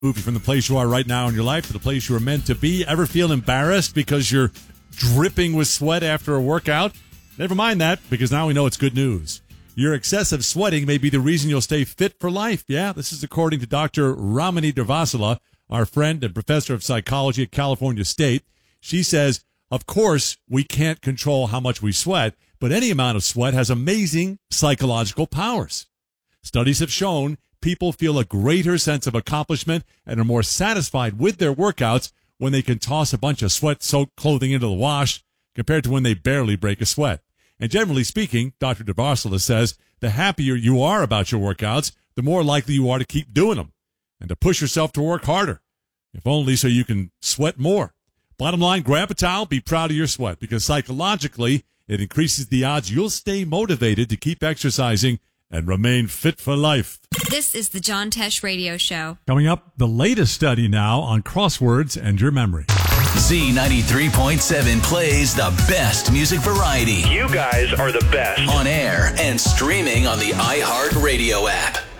Move you from the place you are right now in your life to the place you were meant to be. Ever feel embarrassed because you're dripping with sweat after a workout? Never mind that, because now we know it's good news. Your excessive sweating may be the reason you'll stay fit for life. Yeah, this is according to Dr. Ramani Durvasula, our friend and professor of psychology at California State. She says, of course, we can't control how much we sweat, but any amount of sweat has amazing psychological powers. Studies have shown people feel a greater sense of accomplishment and are more satisfied with their workouts when they can toss a bunch of sweat-soaked clothing into the wash compared to when they barely break a sweat. And generally speaking, Dr. Durvasula says, the happier you are about your workouts, the more likely you are to keep doing them and to push yourself to work harder, if only so you can sweat more. Bottom line, grab a towel, be proud of your sweat, because psychologically, it increases the odds you'll stay motivated to keep exercising and remain fit for life. This is the John Tesh Radio Show. Coming up, the latest study now on crosswords and your memory. Z93.7 plays the best music variety. You guys are the best. On air and streaming on the iHeartRadio app.